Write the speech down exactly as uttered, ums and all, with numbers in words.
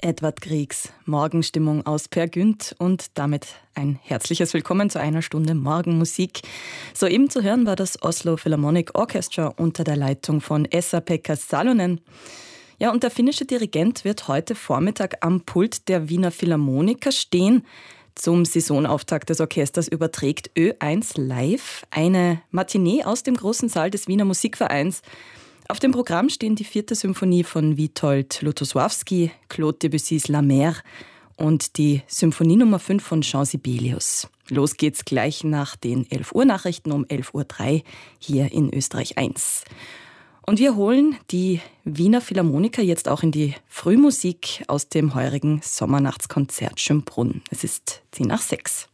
Edvard Griegs Morgenstimmung aus Peer Gynt und damit ein herzliches Willkommen zu einer Stunde Morgenmusik. Soeben zu hören war das Oslo Philharmonic Orchestra unter der Leitung von Esa-Pekka Salonen. Ja, und der finnische Dirigent wird heute Vormittag am Pult der Wiener Philharmoniker stehen. Zum Saisonauftakt des Orchesters überträgt Ö eins Live eine Matinee aus dem großen Saal des Wiener Musikvereins. Auf dem Programm stehen die vierte Symphonie von Witold Lutosławski, Claude Debussys La Mer und die Symphonie Nummer fünf von Jean Sibelius. Los geht's gleich nach den elf Uhr Nachrichten um elf Uhr drei hier in Österreich eins. Und wir holen die Wiener Philharmoniker jetzt auch in die Frühmusik aus dem heurigen Sommernachtskonzert Schönbrunn. Es ist zehn nach sechs.